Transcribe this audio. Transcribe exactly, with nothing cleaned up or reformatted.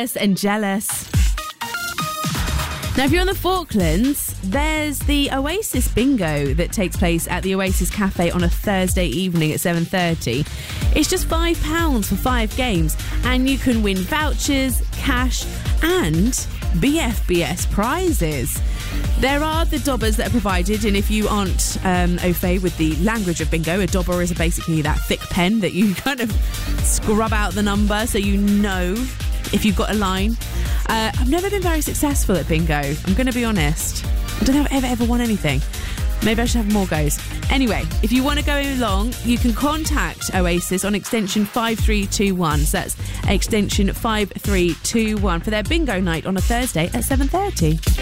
And Jealous. Now, if you're on the Falklands, there's the Oasis Bingo that takes place at the Oasis Cafe on a Thursday evening at seven thirty. It's just five pounds for five games, and you can win vouchers, cash, and B F B S prizes. There are the dobbers that are provided, and if you aren't um, au fait with the language of bingo, a dobber is basically that thick pen that you kind of scrub out the number so you know if you've got a line. Uh, I've never been very successful at bingo, I'm going to be honest. I don't know if I've ever, ever won anything. Maybe I should have more goes. Anyway, if you want to go along, you can contact Oasis on extension five three two one. So that's extension five three two one for their bingo night on a Thursday at seven thirty.